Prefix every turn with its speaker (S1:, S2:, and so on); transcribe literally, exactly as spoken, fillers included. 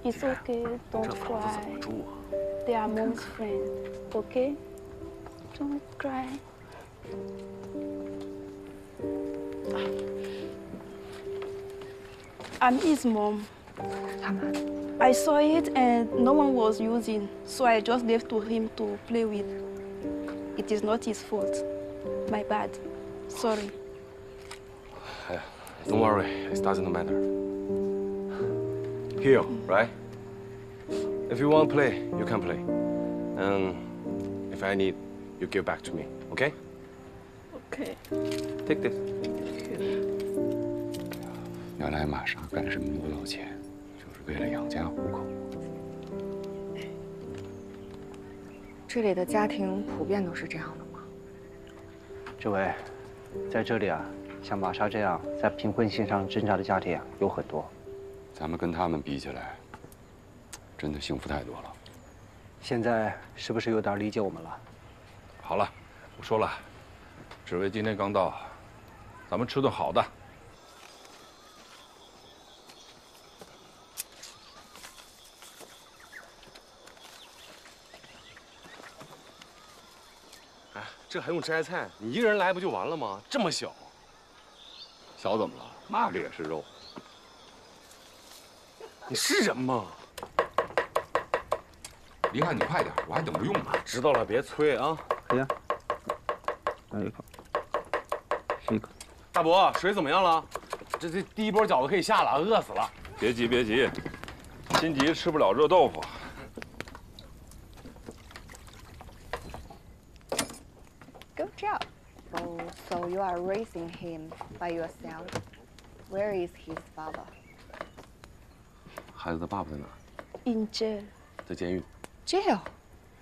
S1: It's okay, don't
S2: 这房子怎么
S1: cry.
S2: 住啊？
S1: They are mom's friend, okay? Don't cry. I'm his mom.
S3: 他们
S1: I saw it and no one was using, so I just gave to him to play with. It is not his fault. My bad. Sorry.
S2: Don't worry, it doesn't matter. Here, right? If you want to play, you can play. And if I need, you give back to me, okay?
S1: Okay.
S2: Take this.
S4: 原来玛莎干什么都要钱，就是为了养家糊口。
S3: 这里的家庭普遍都是这样的吗？
S5: 这位，在这里啊，像玛莎这样在贫困线上挣扎的家庭啊有很多。
S4: 咱们跟他们比起来，真的幸福太多了。
S5: 现在是不是有点理解我们了？
S6: 好了，不说了，志伟今天刚到，咱们吃顿好的。
S2: 这还用摘菜？你一个人来不就完了吗？这么小，
S4: 小怎么了？蚂蚱也是肉。
S2: 你是人吗？
S4: 林汉，你快点，我还等不用呢。
S2: 知道了，别催啊。
S5: 可以啊，来一口，吃一口。
S2: 大伯，水怎么样了？这这第一波饺子可以下了，饿死了。
S6: 别急别急，心急吃不了热豆腐。
S3: Good job. Oh, so you are raising him by yourself. Where is his father?
S2: 孩子的爸爸在哪？
S1: In jail.
S2: 在监狱。
S3: Jail.